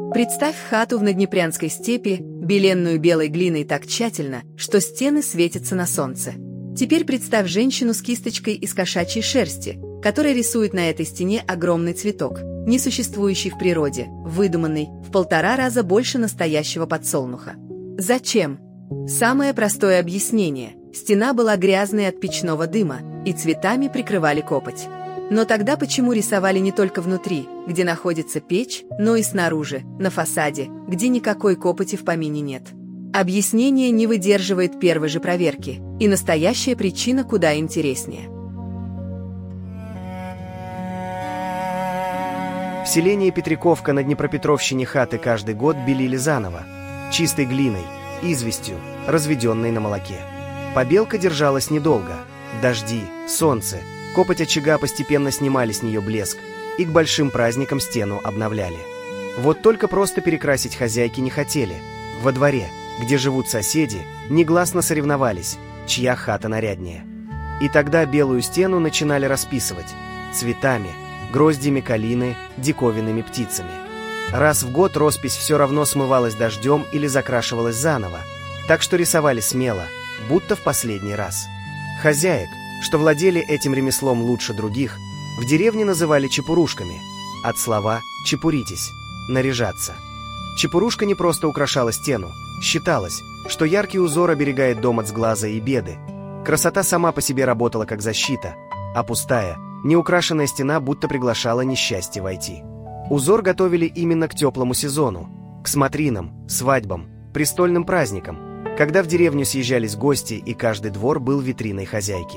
Представь хату в Наднепрянской степи, беленную белой глиной так тщательно, что стены светятся на солнце. Теперь представь женщину с кисточкой из кошачьей шерсти, которая рисует на этой стене огромный цветок, не существующий в природе, выдуманный, в 1,5 раза больше настоящего подсолнуха. Зачем? Самое простое объяснение. Стена была грязной от печного дыма, и цветами прикрывали копоть. Но тогда почему рисовали не только внутри, где находится печь, но и снаружи, на фасаде, где никакой копоти в помине нет? Объяснение не выдерживает первой же проверки, и настоящая причина куда интереснее. В селении Петриковка на Днепропетровщине хаты каждый год белили заново, чистой глиной, известью, разведенной на молоке. Побелка держалась недолго. Дожди, солнце, копоть очага постепенно снимали с нее блеск и к большим праздникам стену обновляли. Вот только просто перекрасить хозяйки не хотели. Во дворе, где живут соседи, негласно соревновались, чья хата наряднее. И тогда белую стену начинали расписывать цветами, гроздями калины, диковинными птицами. Раз в год роспись все равно смывалась дождем или закрашивалась заново, так что рисовали смело, будто в последний раз. Хозяек, что владели этим ремеслом лучше других, в деревне называли чепурушками, от слова «чепуритесь» — наряжаться. Чепурушка не просто украшала стену, считалось, что яркий узор оберегает дом от сглаза и беды. Красота сама по себе работала как защита, а пустая, неукрашенная стена будто приглашала несчастье войти. Узор готовили именно к теплому сезону, к смотринам, свадьбам, престольным праздникам, когда в деревню съезжались гости и каждый двор был витриной хозяйки.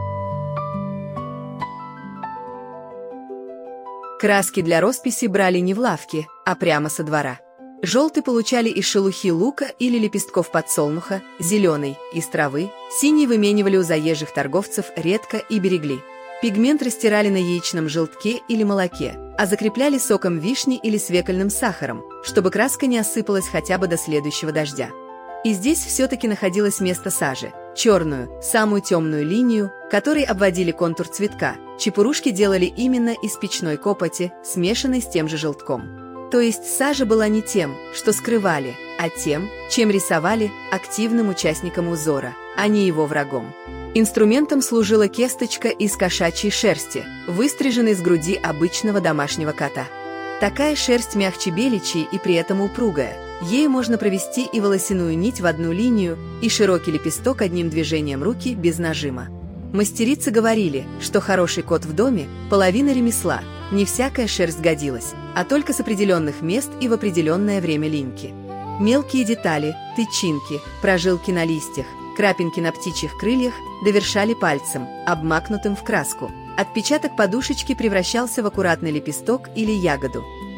Краски для росписи брали не в лавке, а прямо со двора. Желтый получали из шелухи лука или лепестков подсолнуха, зеленый – из травы, синий выменивали у заезжих торговцев редко и берегли. Пигмент растирали на яичном желтке или молоке, а закрепляли соком вишни или свекольным сахаром, чтобы краска не осыпалась хотя бы до следующего дождя. И здесь все-таки находилось место сажи, черную, самую темную линию, которой обводили контур цветка. Чепурушки делали именно из печной копоти, смешанной с тем же желтком. То есть сажа была не тем, что скрывали, а тем, чем рисовали активным участникам узора, а не его врагом. Инструментом служила кисточка из кошачьей шерсти, выстриженной с груди обычного домашнего кота. Такая шерсть мягче беличьей и при этом упругая. Ею можно провести и волосяную нить в одну линию, и широкий лепесток одним движением руки без нажима. Мастерицы говорили, что хороший кот в доме – половина ремесла, не всякая шерсть годилась, а только с определенных мест и в определенное время линьки. Мелкие детали, тычинки, прожилки на листьях, крапинки на птичьих крыльях довершали пальцем, обмакнутым в краску. Отпечаток подушечки превращался в аккуратный лепесток или ягоду.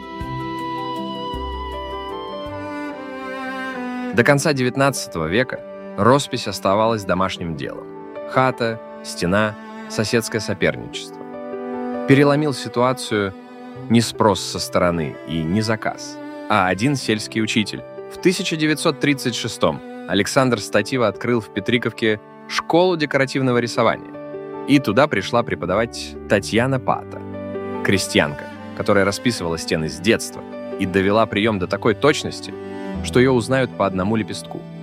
До конца XIX века роспись оставалась домашним делом. Хата, стена, соседское соперничество. Переломил ситуацию не спрос со стороны и не заказ, а один сельский учитель. В 1936-м Александр Статива открыл в Петриковке школу декоративного рисования. И туда пришла преподавать Татьяна Пата, крестьянка, которая расписывала стены с детства и довела прием до такой точности, что ее узнают по одному лепестку.